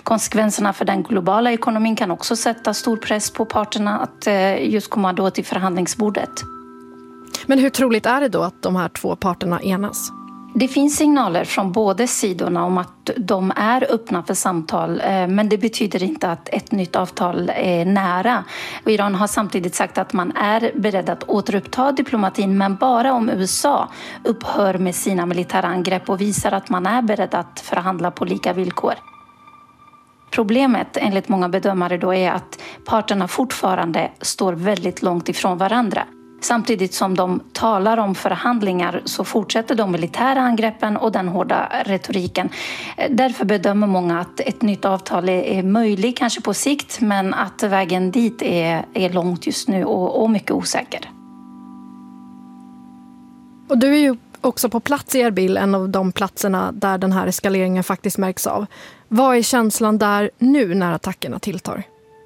Konsekvenserna för den globala ekonomin kan också sätta stor press på parterna att just komma då till förhandlingsbordet. Men hur troligt är det då att de här två parterna enas? Det finns signaler från båda sidorna om att de är öppna för samtal, men det betyder inte att ett nytt avtal är nära. Iran har samtidigt sagt att man är beredd att återuppta diplomatin, men bara om USA upphör med sina militära angrepp och visar att man är beredd att förhandla på lika villkor. Problemet enligt många bedömare då är att parterna fortfarande står väldigt långt ifrån varandra. Samtidigt som de talar om förhandlingar så fortsätter de militära angreppen och den hårda retoriken. Därför bedömer många att ett nytt avtal är möjligt, kanske på sikt, men att vägen dit är långt just nu och mycket osäker. Och du är ju också på plats i Erbil, en av de platserna där den här eskaleringen faktiskt märks av. Vad är känslan där nu när attackerna tilltar?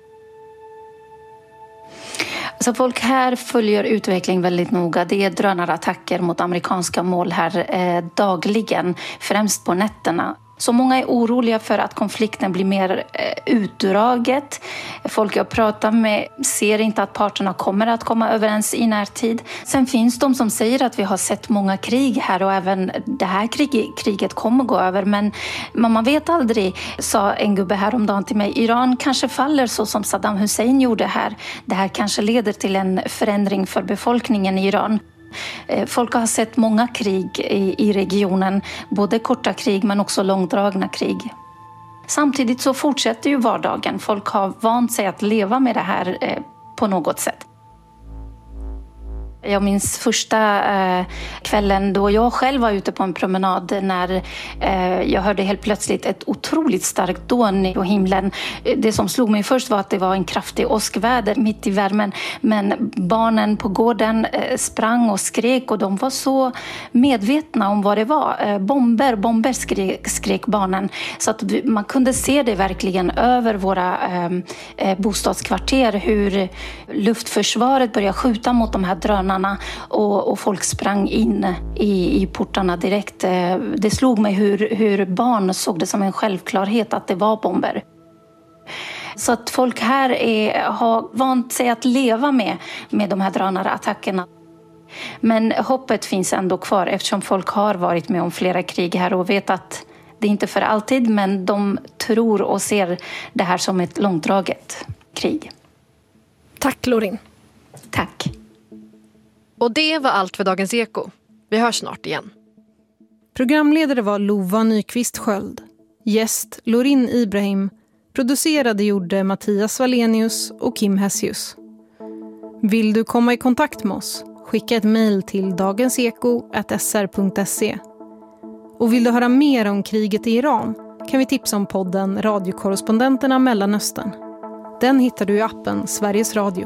Så folk här följer utveckling väldigt noga. Det är drönarattacker mot amerikanska mål här dagligen, främst på nätterna. Så många är oroliga för att konflikten blir mer utdraget. Folk jag pratar med ser inte att parterna kommer att komma överens i närtid. Sen finns de som säger att vi har sett många krig här och även det här kriget kommer gå över. Men man vet aldrig, sa en gubbe häromdagen till mig. Iran kanske faller så som Saddam Hussein gjorde här. Det här kanske leder till en förändring för befolkningen i Iran. Folk har sett många krig i regionen, både korta krig men också långdragna krig. Samtidigt så fortsätter ju vardagen. Folk har vant sig att leva med det här på något sätt. Jag minns första kvällen då jag själv var ute på en promenad när jag hörde helt plötsligt ett otroligt starkt dån på himlen. Det som slog mig först var att det var en kraftig åskväder mitt i värmen. Men barnen på gården sprang och skrek och de var så medvetna om vad det var. Bomber skrek barnen. Så att man kunde se det verkligen över våra bostadskvarter hur luftförsvaret började skjuta mot de här drönarna. Och folk sprang in i portarna direkt. Det slog mig hur barn såg det som en självklarhet att det var bomber. Så att folk här har vant sig att leva med de här drönarattackerna. Men hoppet finns ändå kvar eftersom folk har varit med om flera krig här och vet att det är inte för alltid, men de tror och ser det här som ett långdraget krig. Tack Lorin. Tack. Och det var allt för Dagens Eko. Vi hörs snart igen. Programledare var Lova Nyqvist Sköld. Gäst Lorin Ibrahim. Producerade gjorde Mattias Valenius och Kim Hessius. Vill du komma i kontakt med oss? Skicka ett mejl till dagenseko@sr.se. Och vill du höra mer om kriget i Iran kan vi tipsa om podden Radiokorrespondenterna Mellanöstern. Den hittar du i appen Sveriges Radio.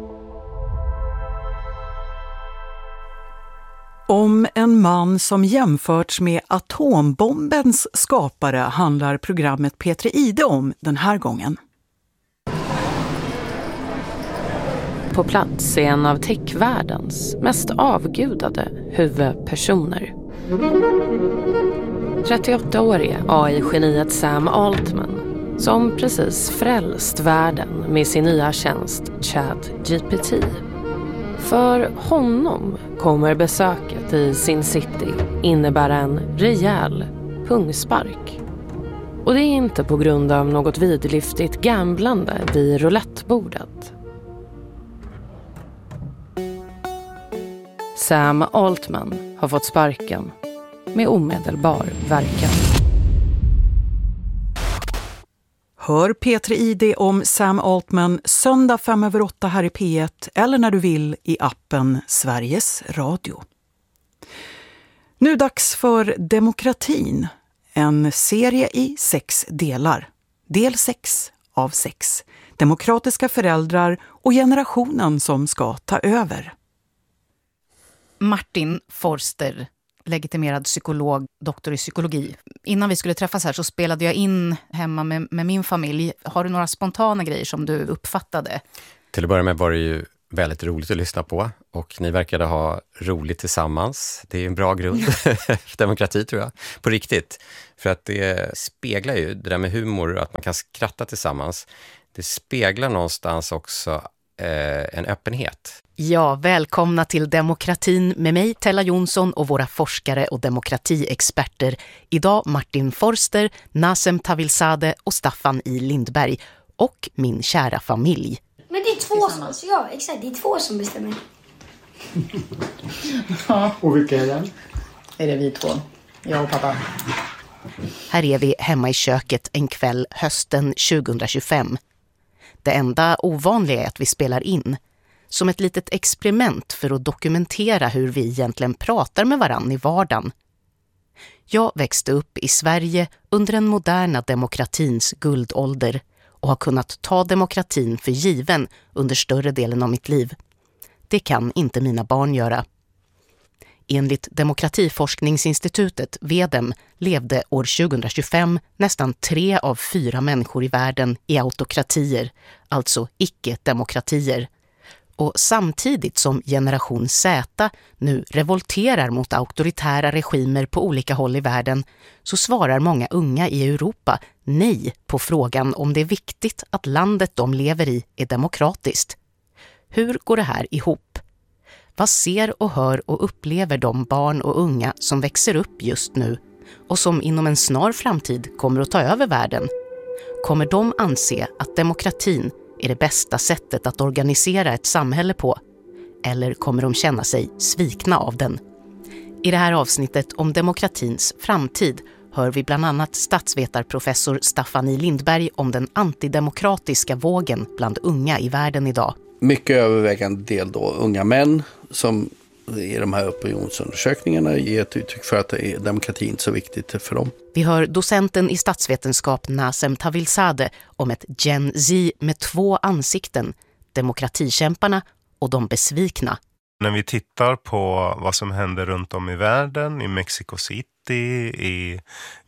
Om en man som jämförts med atombombens skapare handlar programmet Petri Ide om den här gången. På plats är en av techvärldens mest avgudade huvudpersoner. 38-årige AI-geniet Sam Altman som precis frälst världen med sin nya tjänst ChatGPT. För honom kommer besöket i Sin City innebära en rejäl pungspark. Och det är inte på grund av något vidlyftigt gamblande vid roulettebordet. Sam Altman har fått sparken med omedelbar verkan. Hör Petri Ide om Sam Altman söndag 5/8 här i P1 eller när du vill i appen Sveriges Radio. Nu dags för Demokratin, en serie i 6 delar. Del 6 av 6. Demokratiska föräldrar och generationen som ska ta över. Martin Forster, legitimerad psykolog, doktor i psykologi. Innan vi skulle träffas här så spelade jag in hemma med min familj. Har du några spontana grejer som du uppfattade? Till att börja med var det ju väldigt roligt att lyssna på och ni verkade ha roligt tillsammans. Det är en bra grund för demokrati tror jag, på riktigt. För att det speglar ju det där med humor, att man kan skratta tillsammans. Det speglar någonstans också en öppenhet. Ja, välkomna till Demokratin med mig, Tella Jonsson, och våra forskare och demokratiexperter. Idag Martin Forster, Nazem Tavilzadeh och Staffan I. Lindberg och min kära familj. Men det är två som, ja, exakt, det är två som bestämmer. Ja. Och vilka är det? Är det vi två? Jag och pappa. Här är vi hemma i köket en kväll hösten 2025. Det enda ovanliga är att vi spelar in. Som ett litet experiment för att dokumentera hur vi egentligen pratar med varann i vardagen. Jag växte upp i Sverige under den moderna demokratins guldålder och har kunnat ta demokratin för given under större delen av mitt liv. Det kan inte mina barn göra. Enligt Demokratiforskningsinstitutet, VEDEM, levde år 2025 nästan 3 av 4 människor i världen i autokratier, alltså icke-demokratier. Och samtidigt som generation Z nu revolterar mot auktoritära regimer på olika håll i världen så svarar många unga i Europa nej på frågan om det är viktigt att landet de lever i är demokratiskt. Hur går det här ihop? Vad ser och hör och upplever de barn och unga som växer upp just nu och som inom en snar framtid kommer att ta över världen? Kommer de anse att demokratin är det bästa sättet att organisera ett samhälle på? Eller kommer de känna sig svikna av den? I det här avsnittet om demokratins framtid hör vi bland annat statsvetarprofessor Staffan I. Lindberg om den antidemokratiska vågen bland unga i världen idag. Mycket övervägande del då unga män som i de här opinionsundersökningarna ger ett uttryck för att demokratin är så viktigt för dem. Vi hör docenten i statsvetenskap Nazem Tavilzadeh om ett Gen Z med 2 ansikten, demokratikämparna och de besvikna. När vi tittar på vad som händer runt om i världen, i Mexico City, i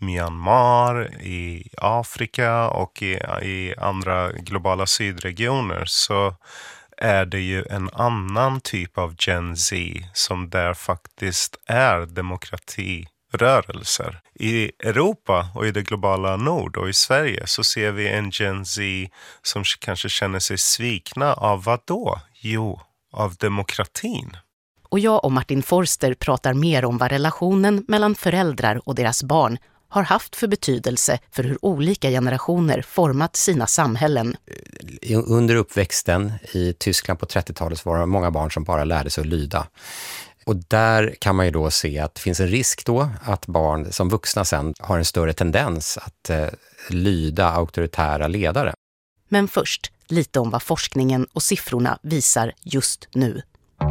Myanmar, i Afrika och i andra globala sydregioner, så är det ju en annan typ av Gen Z som där faktiskt är demokratirörelser. I Europa och i det globala nord och i Sverige så ser vi en Gen Z som kanske känner sig svikna av vad då? Jo, av demokratin. Och jag och Martin Forster pratar mer om vad relationen mellan föräldrar och deras barn har haft för betydelse för hur olika generationer format sina samhällen. Under uppväxten i Tyskland på 30-talet var det många barn som bara lärde sig att lyda. Och där kan man ju då se att det finns en risk då att barn som vuxna sen har en större tendens att lyda auktoritära ledare. Men först lite om vad forskningen och siffrorna visar just nu.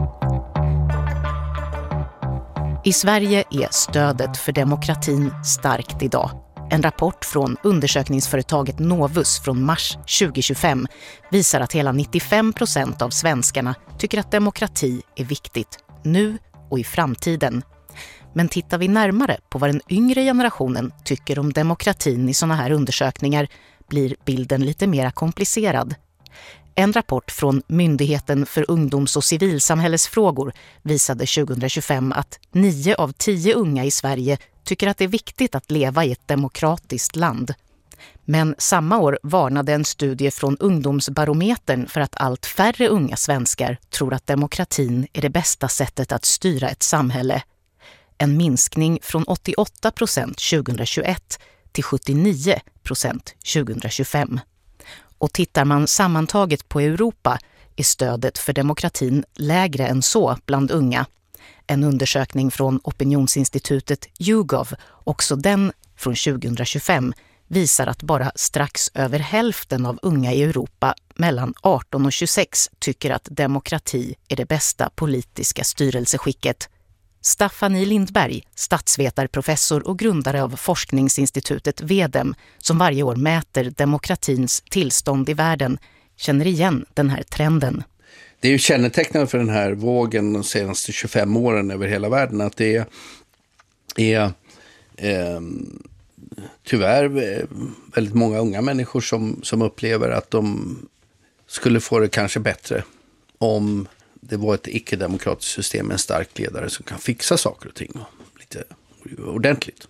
I Sverige är stödet för demokratin starkt idag. En rapport från undersökningsföretaget Novus från mars 2025 visar att hela 95% av svenskarna tycker att demokrati är viktigt, nu och i framtiden. Men tittar vi närmare på vad den yngre generationen tycker om demokratin i sådana här undersökningar blir bilden lite mer komplicerad. En rapport från Myndigheten för ungdoms- och civilsamhällesfrågor visade 2025 att 9 av 10 unga i Sverige tycker att det är viktigt att leva i ett demokratiskt land. Men samma år varnade en studie från Ungdomsbarometern för att allt färre unga svenskar tror att demokratin är det bästa sättet att styra ett samhälle. En minskning från 88% 2021 till 79% 2025. Och tittar man sammantaget på Europa är stödet för demokratin lägre än så bland unga. En undersökning från opinionsinstitutet YouGov, också den från 2025, visar att bara strax över hälften av unga i Europa mellan 18 och 26 tycker att demokrati är det bästa politiska styrelseskicket. Staffan I. Lindberg, statsvetarprofessor och grundare av forskningsinstitutet VEDEM, som varje år mäter demokratins tillstånd i världen, känner igen den här trenden. Det är ju kännetecknande för den här vågen de senaste 25 åren över hela världen att det är tyvärr väldigt många unga människor som upplever att de skulle få det kanske bättre om det var ett icke-demokratiskt system med en stark ledare som kan fixa saker och ting lite ordentligt.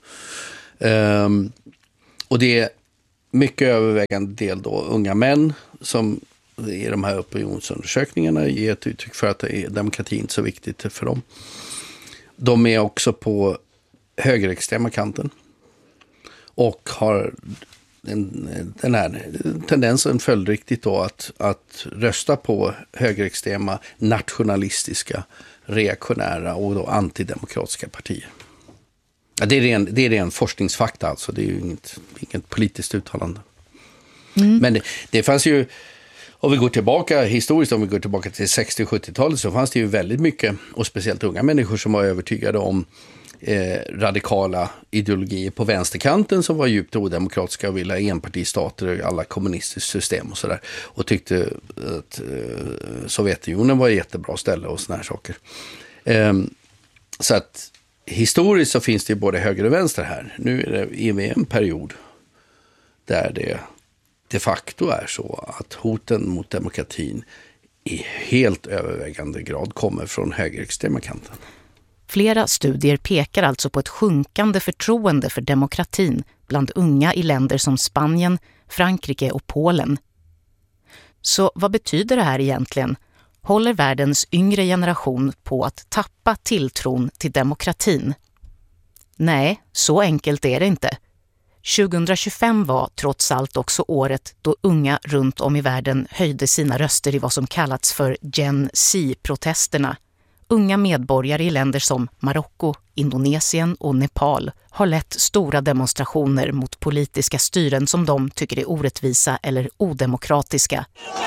Och det är mycket övervägande del då unga män som i de här opinionsundersökningarna ger ett uttryck för att demokratin är så viktigt för dem. De är också på högerextrema kanten och har den här tendensen följdriktigt då att rösta på högerextrema, nationalistiska, reaktionära och då antidemokratiska partier. Ja, det är ren forskningsfakta alltså, det är ju inget politiskt uttalande. Men det fanns ju, om vi går tillbaka historiskt, om vi går tillbaka till 60- och 70-talet, så fanns det ju väldigt mycket, och speciellt unga människor som var övertygade om radikala ideologier på vänsterkanten som var djupt odemokratiska och ville ha enpartistater och alla kommunistiska system och sådär. Och tyckte att Sovjetunionen var ett jättebra ställe och såna här saker. Så att historiskt så finns det ju både höger och vänster här. Nu är det en period där det de facto är så att hoten mot demokratin i helt övervägande grad kommer från högerextrema kanten. Flera studier pekar alltså på ett sjunkande förtroende för demokratin bland unga i länder som Spanien, Frankrike och Polen. Så vad betyder det här egentligen? Håller världens yngre generation på att tappa tilltron till demokratin? Nej, så enkelt är det inte. 2025 var trots allt också året då unga runt om i världen höjde sina röster i vad som kallats för Gen Z-protesterna. Unga medborgare i länder som Marocko, Indonesien och Nepal har lett stora demonstrationer mot politiska styren som de tycker är orättvisa eller odemokratiska.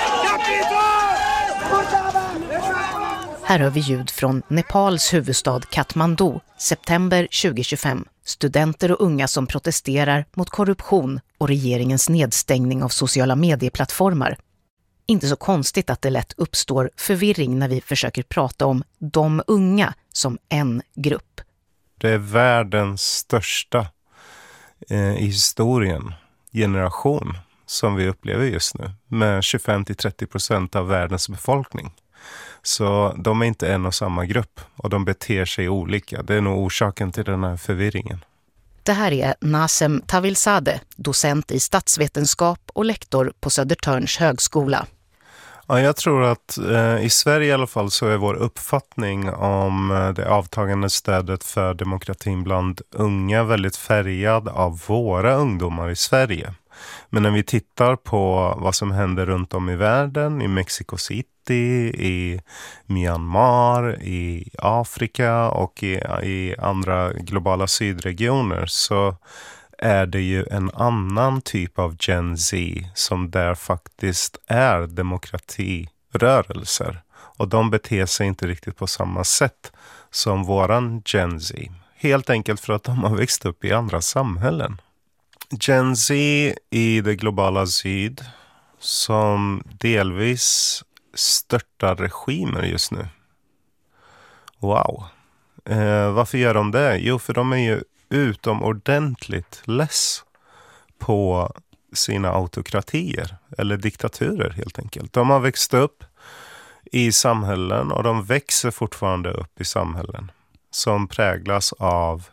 Här hör vi ljud från Nepals huvudstad Kathmandu, september 2025. Studenter och unga som protesterar mot korruption och regeringens nedstängning av sociala medieplattformar. Inte så konstigt att det lätt uppstår förvirring när vi försöker prata om de unga som en grupp. Det är världens största i historien generation som vi upplever just nu. Med 25-30% av världens befolkning. Så de är inte en och samma grupp och de beter sig olika. Det är nog orsaken till den här förvirringen. Det här är Nasem Tavilzadeh, docent i statsvetenskap och lektor på Södertörns högskola. Ja, jag tror att i Sverige i alla fall så är vår uppfattning om det avtagande stödet för demokratin bland unga väldigt färgad av våra ungdomar i Sverige. Men när vi tittar på vad som händer runt om i världen, i Mexico City, i Myanmar, i Afrika och i andra globala sydregioner, så är det ju en annan typ av Gen Z som där faktiskt är demokratirörelser. Och de beter sig inte riktigt på samma sätt som våran Gen Z. Helt enkelt för att de har växt upp i andra samhällen. Gen Z i det globala syd som delvis störtar regimer just nu. Wow. Varför gör de det? Jo, för de är ju utomordentligt less på sina autokratier eller diktaturer helt enkelt. De har växt upp i samhällen och de växer fortfarande upp i samhällen som präglas av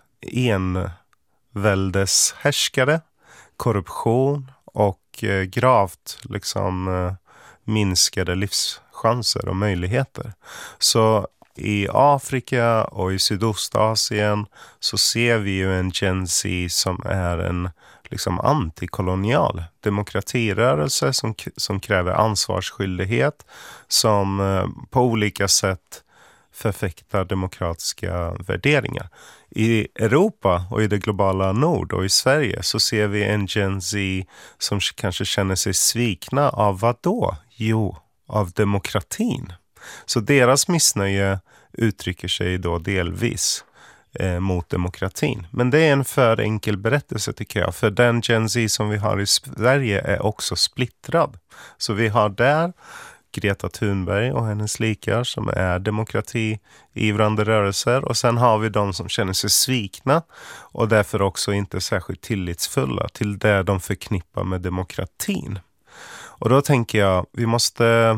enväldeshärskare, korruption och gravt minskade livschanser och möjligheter. Så i Afrika och i Sydostasien så ser vi ju en Gen Z som är en antikolonial demokratirörelse som kräver ansvarsskyldighet, som på olika sätt förfäktar demokratiska värderingar. I Europa och i det globala nord och i Sverige så ser vi en Gen Z som kanske känner sig svikna av vad då? Jo, av demokratin. Så deras missnöje uttrycker sig då delvis mot demokratin. Men det är en för enkel berättelse tycker jag. För den Gen Z som vi har i Sverige är också splittrad. Så vi har där Greta Thunberg och hennes likar som är demokratiivrande rörelser. Och sen har vi de som känner sig svikna och därför också inte särskilt tillitsfulla till det de förknippar med demokratin. Och då tänker jag, vi måste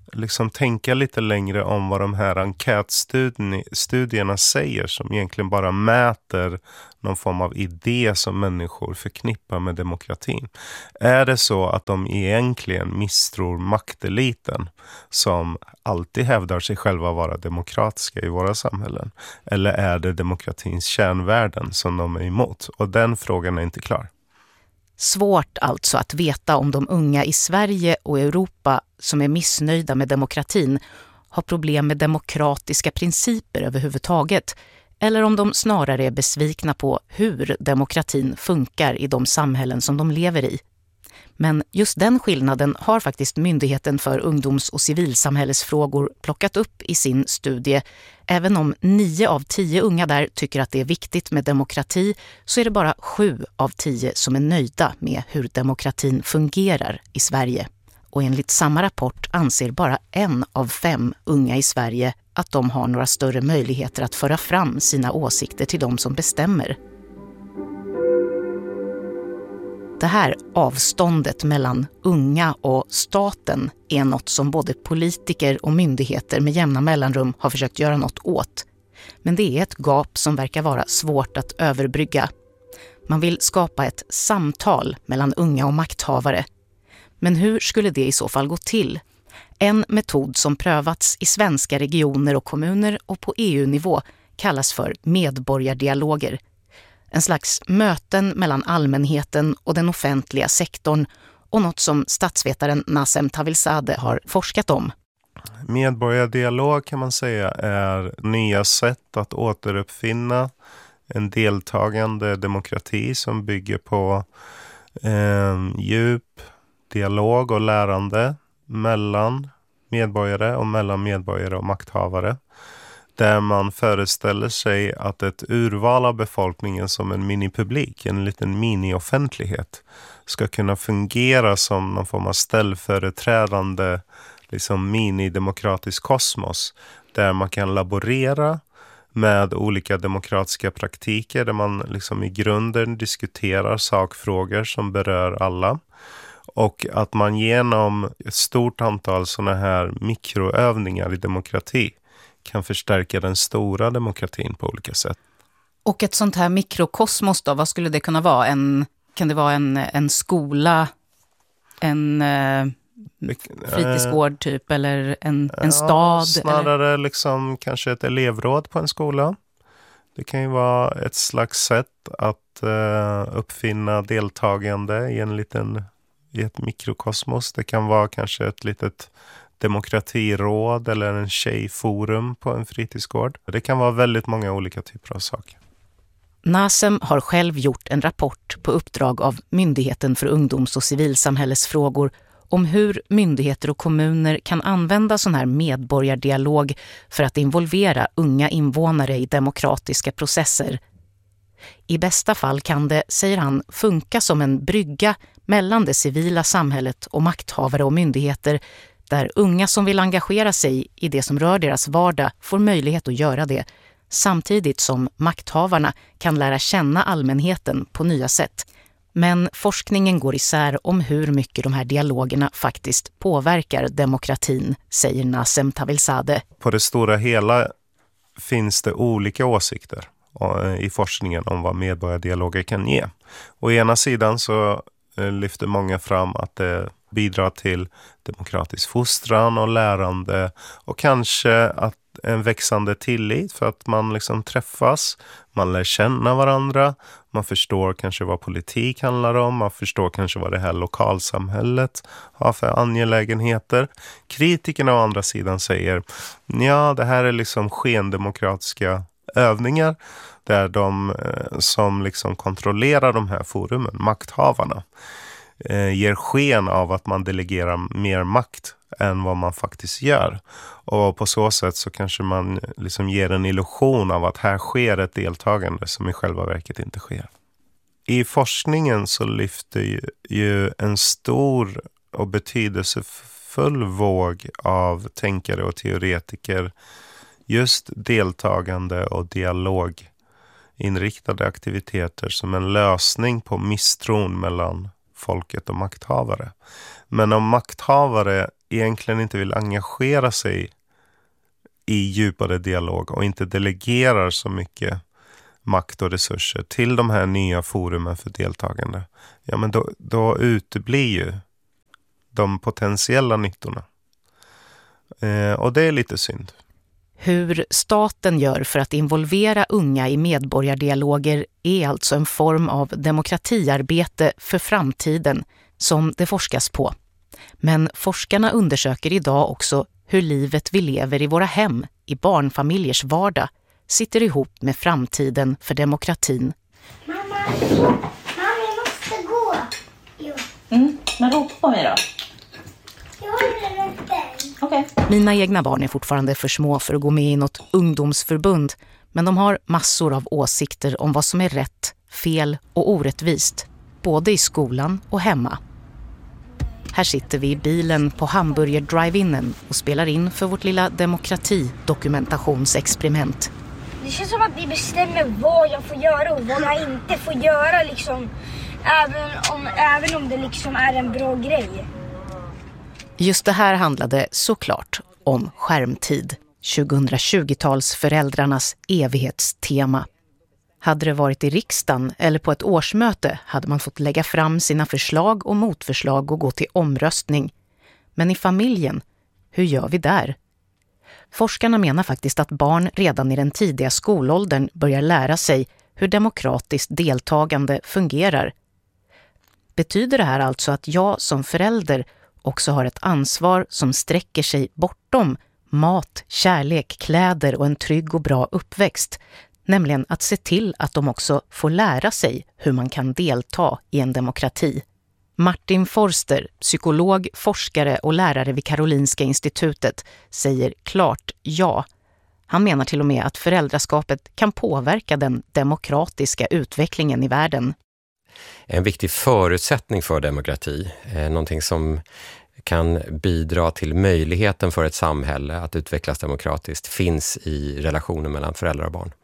liksom tänka lite längre om vad de här enkätstudierna säger, som egentligen bara mäter någon form av idé som människor förknippar med demokratin. Är det så att de egentligen misstror makteliten som alltid hävdar sig själva vara demokratiska i våra samhällen? Eller är det demokratins kärnvärden som de är emot? Och den frågan är inte klar. Svårt alltså att veta om de unga i Sverige och Europa som är missnöjda med demokratin har problem med demokratiska principer överhuvudtaget, eller om de snarare är besvikna på hur demokratin funkar i de samhällen som de lever i. Men just den skillnaden har faktiskt Myndigheten för ungdoms- och civilsamhällesfrågor plockat upp i sin studie. Även om 9 av 10 unga där tycker att det är viktigt med demokrati, så är det bara 7 av 10 som är nöjda med hur demokratin fungerar i Sverige. Och enligt samma rapport anser bara 1 av 5 unga i Sverige att de har några större möjligheter att föra fram sina åsikter till de som bestämmer. Det här avståndet mellan unga och staten är något som både politiker och myndigheter med jämna mellanrum har försökt göra något åt. Men det är ett gap som verkar vara svårt att överbrygga. Man vill skapa ett samtal mellan unga och makthavare. Men hur skulle det i så fall gå till? En metod som prövats i svenska regioner och kommuner och på EU-nivå kallas för medborgardialoger. En slags möten mellan allmänheten och den offentliga sektorn, och något som statsvetaren Nazem Tavilzadeh har forskat om. Medborgardialog kan man säga är nya sätt att återuppfinna en deltagande demokrati som bygger på djup dialog och lärande mellan medborgare och makthavare. Där man föreställer sig att ett urval av befolkningen som en minipublik, en liten mini-offentlighet, ska kunna fungera som någon form av ställföreträdande liksom mini-demokratisk kosmos. Där man kan laborera med olika demokratiska praktiker, där man liksom i grunden diskuterar sakfrågor som berör alla. Och att man genom ett stort antal sådana här mikroövningar i demokrati kan förstärka den stora demokratin på olika sätt. Och ett sånt här mikrokosmos då, vad skulle det kunna vara? Kan det vara en skola, en fritidsgård typ, eller en stad? Snarare eller? Liksom kanske ett elevråd på en skola. Det kan ju vara ett slags sätt att uppfinna deltagande i ett mikrokosmos. Det kan vara kanske ett litet demokratiråd eller en tjejforum på en fritidsgård. Det kan vara väldigt många olika typer av saker. Nazem har själv gjort en rapport på uppdrag av Myndigheten för ungdoms- och civilsamhällesfrågor om hur myndigheter och kommuner kan använda sån här medborgardialog för att involvera unga invånare i demokratiska processer. I bästa fall kan det, säger han, funka som en brygga mellan det civila samhället och makthavare och myndigheter, där unga som vill engagera sig i det som rör deras vardag får möjlighet att göra det, samtidigt som makthavarna kan lära känna allmänheten på nya sätt. Men forskningen går isär om hur mycket de här dialogerna faktiskt påverkar demokratin, säger Nazem Tavilzadeh. På det stora hela finns det olika åsikter i forskningen om vad medborgardialoger kan ge. Å ena sidan så lyfter många fram att det bidrar till demokratisk fostran och lärande, och kanske att en växande tillit för att man liksom träffas, man lär känna varandra, man förstår kanske vad politik handlar om, man förstår kanske vad det här lokalsamhället har för angelägenheter. Kritikerna å andra sidan säger, ja, det här är liksom skendemokratiska övningar där de som liksom kontrollerar de här forumen, makthavarna, ger sken av att man delegerar mer makt än vad man faktiskt gör. Och på så sätt så kanske man liksom ger en illusion av att här sker ett deltagande som i själva verket inte sker. I forskningen så lyfter ju en stor och betydelsefull våg av tänkare och teoretiker just deltagande och dialoginriktade aktiviteter som en lösning på misstron mellan folket och makthavare. Men om makthavare egentligen inte vill engagera sig i djupare dialog och inte delegerar så mycket makt och resurser till de här nya forumen för deltagande, ja, men då uteblir ju de potentiella nyttorna. Och det är lite synd. Hur staten gör för att involvera unga i medborgardialoger är alltså en form av demokratiarbete för framtiden som det forskas på. Men forskarna undersöker idag också hur livet vi lever i våra hem, i barnfamiljers vardag, sitter ihop med framtiden för demokratin. Mamma, jag måste gå. Jo. Men ropa på mig då. Jag håller upp dig. Okej. Mina egna barn är fortfarande för små för att gå med i något ungdomsförbund, men de har massor av åsikter om vad som är rätt, fel och orättvist, både i skolan och hemma. Här sitter vi i bilen på Hamburger Drive-inen och spelar in för vårt lilla demokratidokumentationsexperiment. Det känns som att ni bestämmer vad jag får göra och vad jag inte får göra liksom, även om det liksom är en bra grej. Just det här handlade såklart om skärmtid, 2020-talsföräldrarnas evighetstema. Hade det varit i riksdagen eller på ett årsmöte hade man fått lägga fram sina förslag och motförslag och gå till omröstning. Men i familjen, hur gör vi där? Forskarna menar faktiskt att barn redan i den tidiga skolåldern börjar lära sig hur demokratiskt deltagande fungerar. Betyder det här alltså att jag som förälder också har ett ansvar som sträcker sig bortom mat, kärlek, kläder och en trygg och bra uppväxt, nämligen att se till att de också får lära sig hur man kan delta i en demokrati? Martin Forster, psykolog, forskare och lärare vid Karolinska institutet, säger klart ja. Han menar till och med att föräldraskapet kan påverka den demokratiska utvecklingen i världen. En viktig förutsättning för demokrati, någonting som kan bidra till möjligheten för ett samhälle att utvecklas demokratiskt, finns i relationen mellan föräldrar och barn.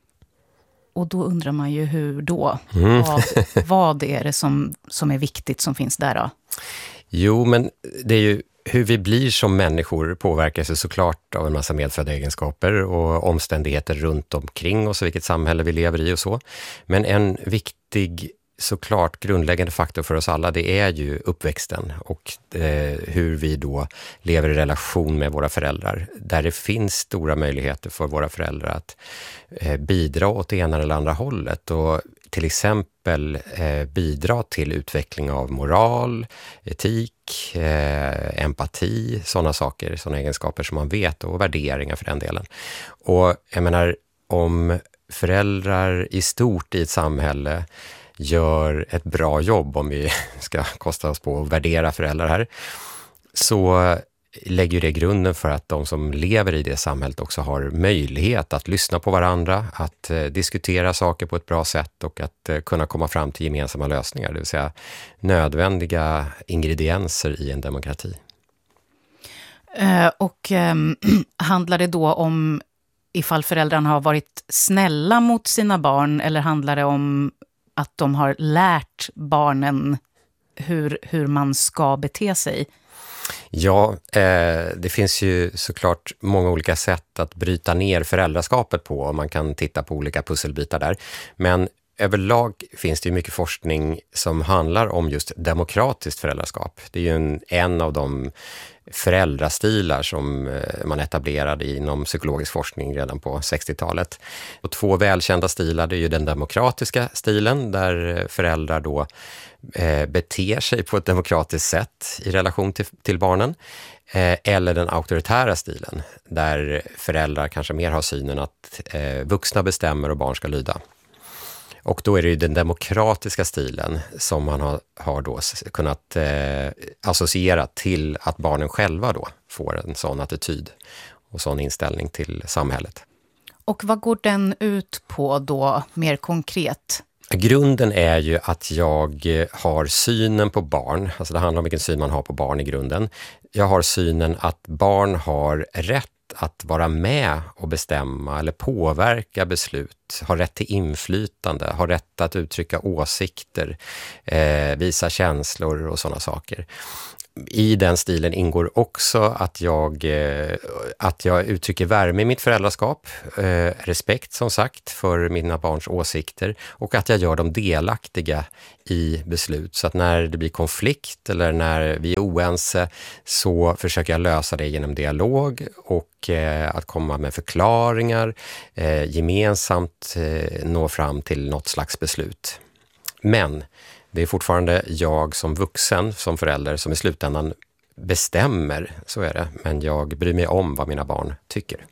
Och då undrar man ju hur då? Vad är det som är viktigt som finns där då? Jo, men det är ju hur vi blir som människor påverkas ju såklart av en massa medfödda egenskaper och omständigheter runt omkring oss och vilket samhälle vi lever i och så. Men en viktig, såklart grundläggande faktor för oss alla, det är ju uppväxten och hur vi då lever i relation med våra föräldrar. Där det finns stora möjligheter för våra föräldrar att bidra åt det ena eller andra hållet och till exempel bidra till utveckling av moral, etik, empati, sådana saker, sådana egenskaper som man vet och värderingar för den delen. Och jag menar, om föräldrar i stort i ett samhälle gör ett bra jobb, om vi ska kosta oss på att värdera föräldrar här, så lägger det grunden för att de som lever i det samhället också har möjlighet att lyssna på varandra, att diskutera saker på ett bra sätt och att kunna komma fram till gemensamma lösningar, det vill säga nödvändiga ingredienser i en demokrati. Handlar det då om ifall föräldrarna har varit snälla mot sina barn, eller handlar det om att de har lärt barnen hur man ska bete sig? Ja, det finns ju såklart många olika sätt att bryta ner föräldraskapet på, och man kan titta på olika pusselbitar där. Men överlag finns det ju mycket forskning som handlar om just demokratiskt föräldraskap. Det är ju en av de föräldrastilar som man etablerade inom psykologisk forskning redan på 60-talet. Och två välkända stilar, det är ju den demokratiska stilen där föräldrar då beter sig på ett demokratiskt sätt i relation till barnen, eller den auktoritära stilen där föräldrar kanske mer har synen att vuxna bestämmer och barn ska lyda. Och då är det ju den demokratiska stilen som man har då kunnat associera till att barnen själva då får en sån attityd och sån inställning till samhället. Och vad går den ut på då mer konkret? Grunden är ju att jag har synen på barn, alltså det handlar om vilken syn man har på barn i grunden. Jag har synen att barn har rätt att vara med och bestämma eller påverka beslut, har rätt till inflytande, har rätt att uttrycka åsikter, visa känslor och sådana saker. I den stilen ingår också att jag uttrycker värme i mitt föräldraskap, respekt som sagt för mina barns åsikter och att jag gör dem delaktiga i beslut. Så att när det blir konflikt eller när vi är oense så försöker jag lösa det genom dialog och att komma med förklaringar, gemensamt nå fram till något slags beslut. Men det är fortfarande jag som vuxen, som förälder, som i slutändan bestämmer, så är det. Men jag bryr mig om vad mina barn tycker.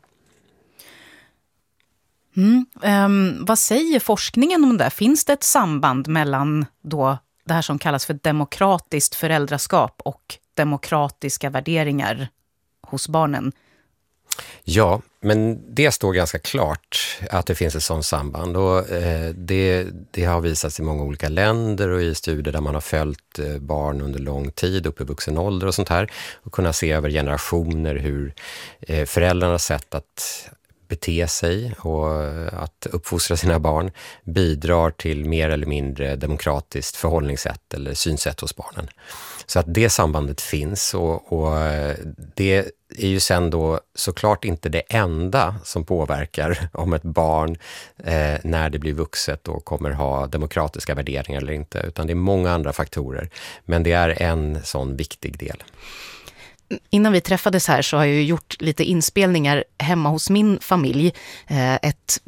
Vad säger forskningen om det? Finns det ett samband mellan då det här som kallas för demokratiskt föräldraskap och demokratiska värderingar hos barnen? Ja, men det står ganska klart att det finns ett sådant samband och det har visats i många olika länder och i studier där man har följt barn under lång tid upp i vuxen ålder och sånt här och kunna se över generationer hur föräldrarnas sätt att bete sig och att uppfostra sina barn bidrar till mer eller mindre demokratiskt förhållningssätt eller synsätt hos barnen. Så att det sambandet finns och det är ju sen då såklart inte det enda som påverkar om ett barn när det blir vuxet och kommer ha demokratiska värderingar eller inte, utan det är många andra faktorer. Men det är en sån viktig del. Innan vi träffades här så har jag ju gjort lite inspelningar hemma hos min familj. Ett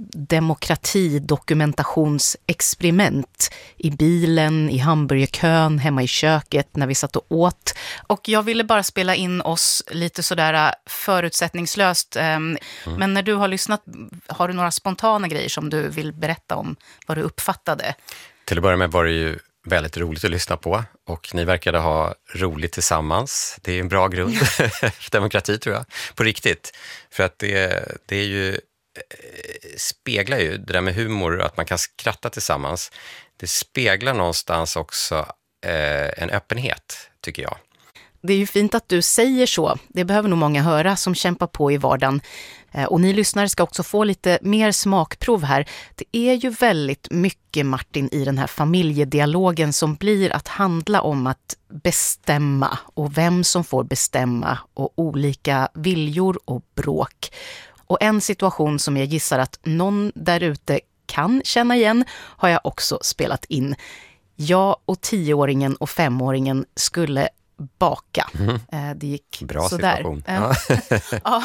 demokratidokumentationsexperiment i bilen, i hamburgerkön, hemma i köket när vi satt och åt. Och jag ville bara spela in oss lite sådär förutsättningslöst. Men när du har lyssnat, har du några spontana grejer som du vill berätta om vad du uppfattade? Till att börja med var det ju väldigt roligt att lyssna på och ni verkade ha roligt tillsammans. Det är en bra grund för demokrati tror jag, på riktigt. För att det är ju, speglar ju det där med humor, att man kan skratta tillsammans. Det speglar någonstans också en öppenhet, tycker jag. Det är ju fint att du säger så. Det behöver nog många höra som kämpar på i vardagen. Och ni lyssnare ska också få lite mer smakprov här. Det är ju väldigt mycket, Martin, i den här familjedialogen som blir att handla om att bestämma och vem som får bestämma och olika viljor och bråk. Och en situation som jag gissar att någon där ute kan känna igen har jag också spelat in. Jag och 10-åringen och 5-åringen skulle baka. Det gick bra sådär. Situation. Ja.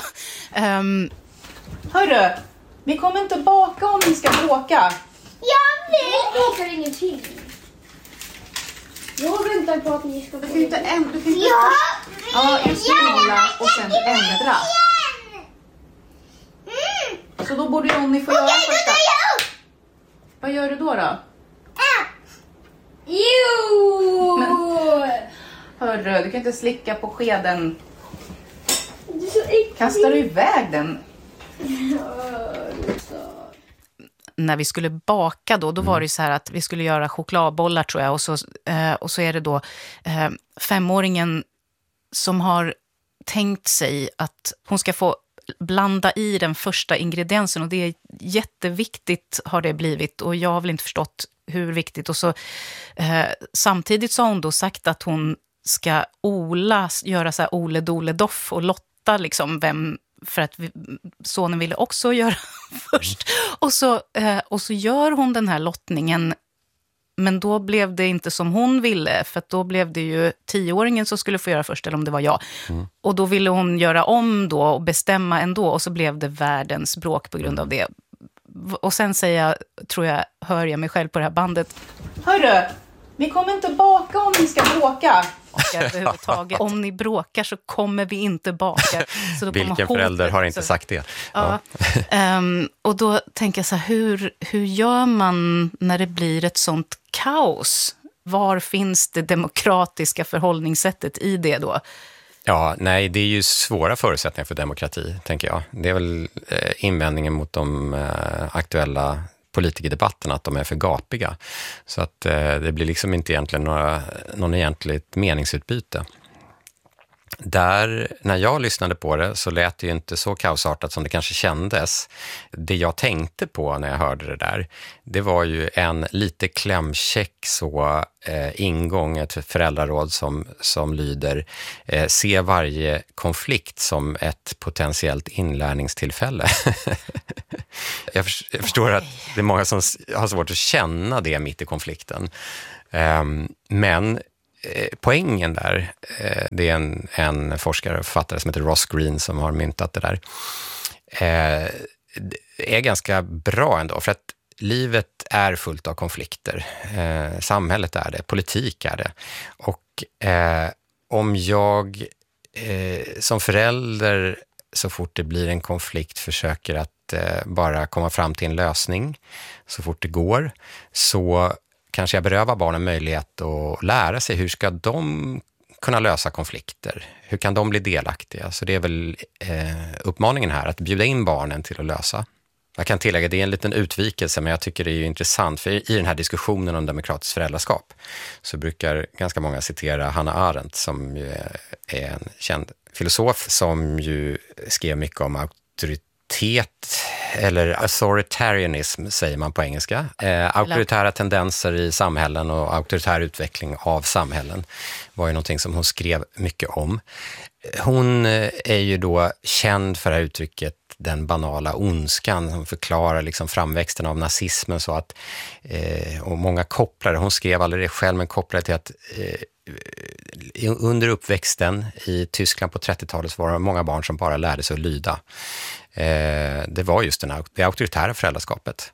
Hörru, vi kommer inte baka om vi ska bråka. Jag bakar ingenting. Jag väntar på att ni ska baka. Du kan just spola och sen ändra. Så då borde Ronny få göra första. Vad gör du då? Hörru, du kan inte slicka på skeden. Kastar du iväg den? När vi skulle baka då var det så här att vi skulle göra chokladbollar tror jag. Och så är det då 5-åringen som har tänkt sig att hon ska få blanda i den första ingrediensen. Och det är jätteviktigt har det blivit. Och jag har väl inte förstått hur viktigt. Och så samtidigt så har hon då sagt att hon ska göra så här Ole Dole Doff och lotta liksom vem, för att sonen ville också göra först. Och så gör hon den här lottningen, men då blev det inte som hon ville, för att då blev det ju 10-åringen som skulle få göra först, eller om det var jag. Och då ville hon göra om då och bestämma ändå, och så blev det världens bråk på grund av det. Och sen hör jag mig själv på det här bandet. Hörru, vi kommer inte baka om vi ska bråka. Och om ni bråkar så kommer vi inte baka. Så då vilken förälder har inte sagt det? Ja. Och då tänker jag så här, hur gör man när det blir ett sånt kaos? Var finns det demokratiska förhållningssättet i det då? Ja, nej, det är ju svåra förutsättningar för demokrati, tänker jag. Det är väl invändningen mot de aktuella politikerdebatterna, att de är för gapiga. Så att det blir liksom inte egentligen någon egentligt meningsutbyte. där, när jag lyssnade på det så lät det ju inte så kaosartat som det kanske kändes. Det jag tänkte på när jag hörde det där, det var ju en lite klämkäck ingång, ett föräldraråd som lyder: se varje konflikt som ett potentiellt inlärningstillfälle. Jag förstår att det är många som har svårt att känna det mitt i konflikten. Men poängen där, det är en forskare och författare som heter Ross Greene som har myntat det där, är ganska bra ändå, för att livet är fullt av konflikter. Samhället är det, politik är det. Och om jag som förälder så fort det blir en konflikt försöker att bara komma fram till en lösning så fort det går, så kanske jag berövar barnen möjlighet att lära sig hur ska de kunna lösa konflikter. Hur kan de bli delaktiga? Så det är väl uppmaningen här, att bjuda in barnen till att lösa. Jag kan tillägga, det är en liten utvikelse, men jag tycker det är ju intressant, för i den här diskussionen om demokratiskt föräldraskap så brukar ganska många citera Hannah Arendt, som ju är en känd filosof som ju skrev mycket om auktoritet, eller authoritarianism säger man på engelska. Auktoritära tendenser i samhällen och auktoritär utveckling av samhällen var ju någonting som hon skrev mycket om. Hon är ju då känd för det här uttrycket den banala ondskan, som förklarar liksom framväxten av nazismen, så att och många kopplare, hon skrev aldrig det själv, men kopplade till att under uppväxten i Tyskland på 30-talet så var det många barn som bara lärde sig att lyda. Det var just det auktoritära föräldraskapet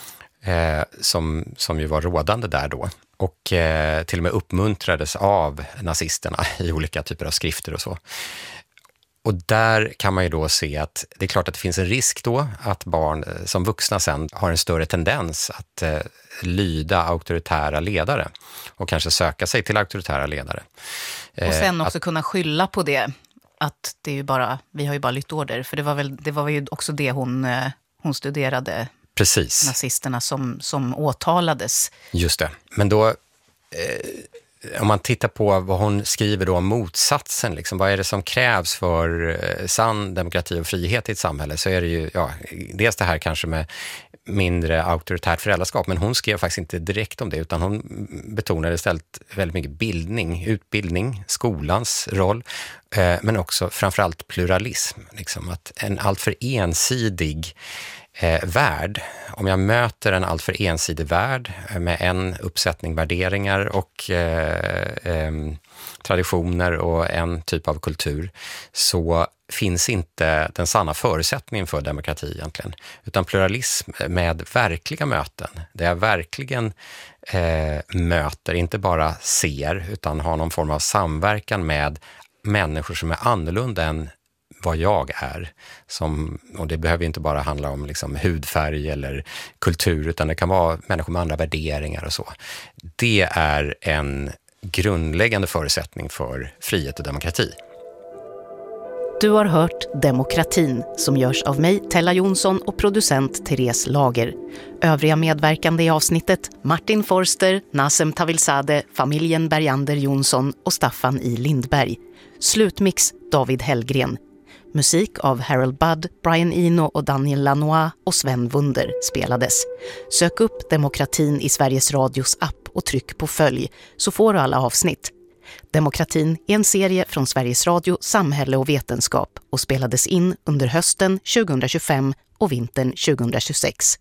som ju var rådande där då, och till och med uppmuntrades av nazisterna i olika typer av skrifter och så. Och där kan man ju då se att det är klart att det finns en risk då att barn som vuxna sen har en större tendens att lyda auktoritära ledare och kanske söka sig till auktoritära ledare. Och sen också kunna skylla på det, att det är ju bara, vi har ju bara lytt order, för det var ju också det hon studerade. Precis. Nazisterna som åtalades. Just det. Men då om man tittar på vad hon skriver då om motsatsen, liksom, vad är det som krävs för sann demokrati och frihet i ett samhälle, så är det ju dels det här kanske med mindre auktoritärt föräldraskap, men hon skrev faktiskt inte direkt om det, utan hon betonade istället väldigt mycket bildning, utbildning, skolans roll, men också framförallt pluralism, liksom, att en alltför ensidig värld. Om jag möter en alltför ensidig värld med en uppsättning värderingar och traditioner och en typ av kultur, så finns inte den sanna förutsättningen för demokrati egentligen. Utan pluralism med verkliga möten, där jag verkligen möter, inte bara ser, utan har någon form av samverkan med människor som är annorlunda än vad jag är. Och det behöver inte bara handla om liksom hudfärg eller kultur, utan det kan vara människor med andra värderingar och så. Det är en grundläggande förutsättning för frihet och demokrati. Du har hört Demokratin, som görs av mig, Tella Jonsson, och producent Therese Lager. Övriga medverkande i avsnittet: Martin Forster, Nasem Tavilzade, familjen Bergander Jonsson och Staffan I. Lindberg. Slutmix David Hellgren. Musik av Harold Budd, Brian Eno och Daniel Lanois och Sven Wunder spelades. Sök upp Demokratin i Sveriges Radios app och tryck på följ, så får du alla avsnitt. Demokratin är en serie från Sveriges Radio, Samhälle och Vetenskap och spelades in under hösten 2025 och vintern 2026.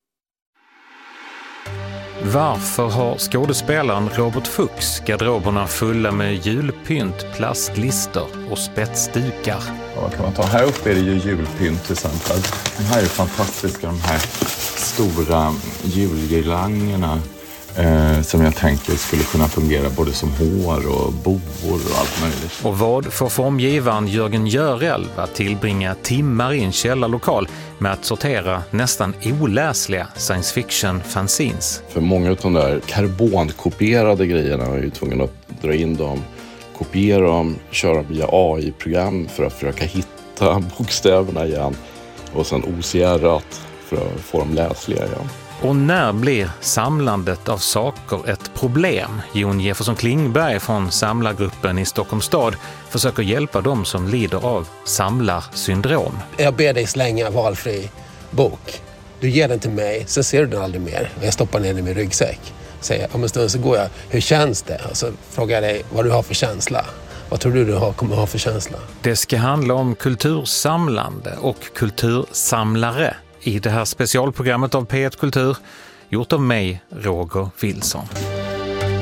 Varför har skådespelaren Robert Fuchs garderoberna fulla med julpynt, plastlister och spetsdukar? Ja, vad kan man ta? Här uppe är det ju julpynt till exempel. De här är fantastiska, de här stora julgirlangerna som jag tänker skulle kunna fungera både som hår och bovor och allt möjligt. Och vad får formgivaren Jörgen Görel att tillbringa timmar i en källarlokal med att sortera nästan oläsliga science fiction fanzines? För många av de där karbonkopierade grejerna är ju tvungen att dra in dem, kopiera dem, köra via AI-program för att försöka hitta bokstäverna igen och sen OCR för att få dem läsliga igen. Och när blir samlandet av saker ett problem? Jon Jefferson Klingberg från samlargruppen i Stockholms stad försöker hjälpa dem som lider av samlarsyndrom. Jag ber dig slänga valfri bok. Du ger den till mig, sen ser du den aldrig mer. Jag stoppar ner den i min ryggsäck. Säger, om en stund så går jag, hur känns det? Och så frågar jag dig vad du har för känsla. Vad tror du kommer ha för känsla? Det ska handla om kultursamlande och kultursamlare i det här specialprogrammet av P1 Kultur, gjort av mig, Roger Wilson.